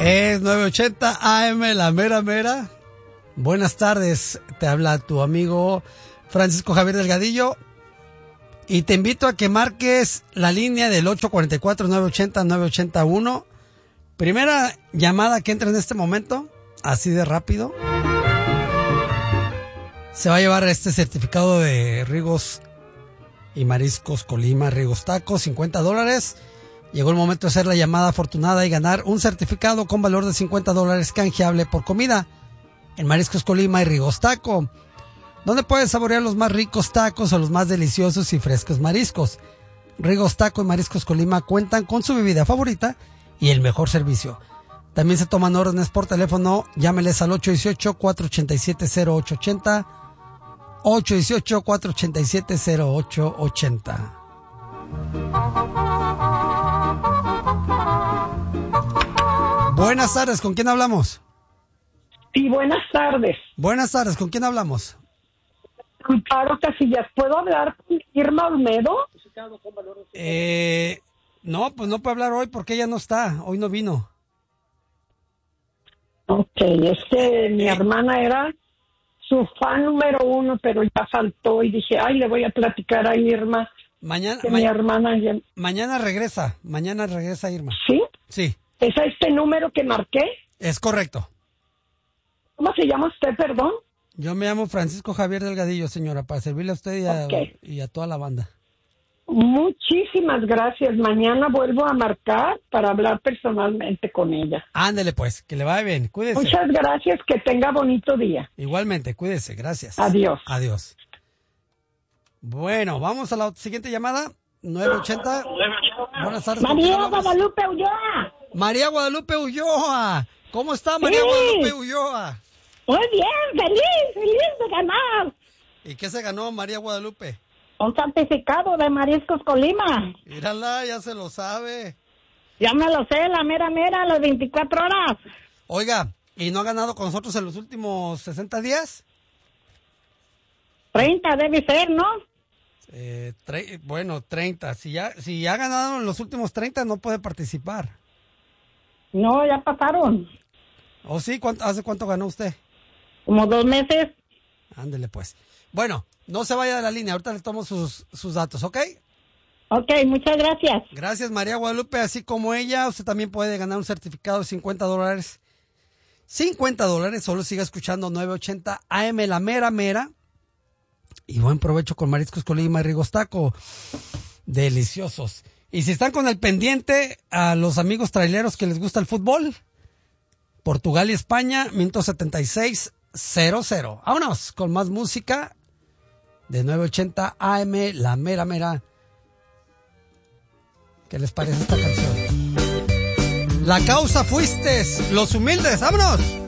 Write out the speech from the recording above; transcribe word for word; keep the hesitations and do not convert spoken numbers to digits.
Es nueve ochenta A M, la mera mera. Buenas tardes, te habla tu amigo Francisco Javier Delgadillo y te invito a que marques la línea del ocho cuatro cuatro, nueve ochenta, nueve ochenta uno. Primera llamada que entra en este momento, así de rápido, se va a llevar este certificado de Rigos y Mariscos Colima, Rigos Tacos, cincuenta dólares. Llegó el momento de hacer la llamada afortunada y ganar un certificado con valor de cincuenta dólares canjeable por comida en Mariscos Colima y Rigos Taco, donde puedes saborear los más ricos tacos o los más deliciosos y frescos mariscos. Rigos Taco y Mariscos Colima cuentan con su bebida favorita y el mejor servicio. También se toman órdenes por teléfono. Llámeles al ocho uno ocho, cuatro ocho siete, cero ocho ocho cero, ocho uno ocho, cuatro ocho siete, cero ocho ocho cero. Buenas tardes, ¿con quién hablamos? Sí, buenas tardes. Buenas tardes, ¿con quién hablamos? Amparo Casillas, ¿puedo hablar con Irma Olmedo? Eh, no, pues no puedo hablar hoy porque ella no está, hoy no vino. Ok, es que mi hermana era su fan número uno, pero ya faltó y dije, ay, le voy a platicar a Irma. Mañana, que ma- mi hermana ya... mañana regresa, mañana regresa Irma. ¿Sí? Sí, ¿Es a este número que marqué? es correcto. ¿Cómo se llama usted, perdón? Yo me llamo Francisco Javier Delgadillo, señora, para servirle a usted y a, Ok. y a toda la banda. Muchísimas gracias. Mañana vuelvo a marcar para hablar personalmente con ella. Ándele pues, que le vaya bien, cuídese. Muchas gracias, que tenga bonito día. Igualmente, cuídese, gracias. Adiós. Adiós. Bueno, vamos a la siguiente llamada, nueve ochenta. Buenas tardes. ¿con quién María hablamos? Guadalupe Ulloa. María Guadalupe Ulloa. ¿Cómo está María Sí. Guadalupe Ulloa? Muy bien, feliz, feliz de ganar. ¿Y qué se ganó María Guadalupe? Un certificado de Mariscos Colima. Mírala, ya se lo sabe. Ya me lo sé, la mera mera, las veinticuatro horas. Oiga, ¿y no ha ganado con nosotros en los últimos sesenta días? treinta debe ser, ¿no? Eh, tre- bueno, treinta. Si ya, si ha ganado en los últimos treinta, no puede participar. No, ya pasaron. ¿O sí? ¿Cuánto, ¿Hace cuánto ganó usted? Como dos meses. Ándele pues. Bueno, no se vaya de la línea, ahorita le tomo sus, sus datos, ¿ok? Ok, muchas gracias. Gracias María Guadalupe, así como ella, usted también puede ganar un certificado de cincuenta dólares. cincuenta dólares, solo siga escuchando nueve ochenta A M, la mera mera. Y buen provecho con Mariscos Colima y Rigos Taco. Deliciosos. Y si están con el pendiente a los amigos traileros que les gusta el fútbol, Portugal y España, minuto setenta y seis cero cero. Vámonos con más música de nueve ochenta A M, la mera mera. ¿Qué les parece esta canción? La causa fuiste, los humildes. ¡Vámonos!